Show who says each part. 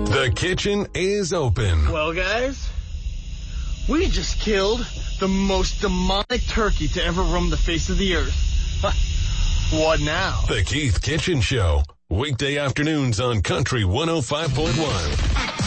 Speaker 1: The kitchen is open.
Speaker 2: Well, guys, we just killed the most demonic turkey to ever roam the face of the earth. What now?
Speaker 1: The Keith Kitchen Show. Weekday afternoons on Country 105.1.